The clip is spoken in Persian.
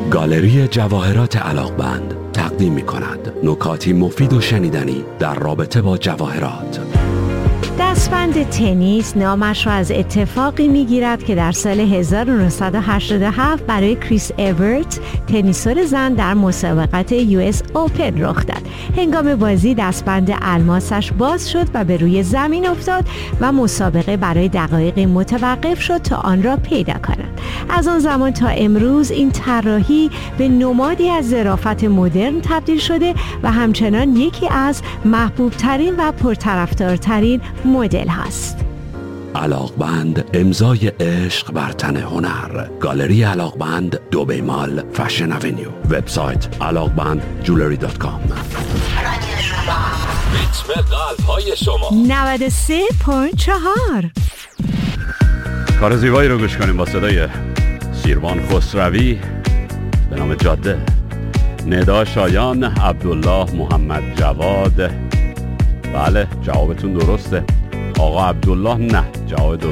گالری جواهرات علاقمند تقدیم می‌کند نکاتی مفید و شنیدنی در رابطه با جواهرات. دستبند تنیس نامش را از اتفاقی میگیرد که در سال 1987 برای کریس اورت تنیسور زن در مسابقات US اوپن رخ داد. هنگام بازی دستبند الماسش باز شد و به روی زمین افتاد و مسابقه برای دقایقی متوقف شد تا آن را پیدا کند. از آن زمان تا امروز این طراحی به نمادی از ظرافت مدرن تبدیل شده و همچنان یکی از محبوب ترین و پرطرفدارترین مدل هست. علاقمند، امضای عشق بر تن هنر. گالری علاقمند، دبی مال، فشن اونیو. وبسایت alaqbandjewelry.com. ریتم قلب های شما 93.4. کار زیبایی رو گوش کنیم با صدای شیروان خسروی به نام جاده. ندا شایان، عبدالله محمد جواد. بله جوابتون درسته. آقا عبدالله نه، جواب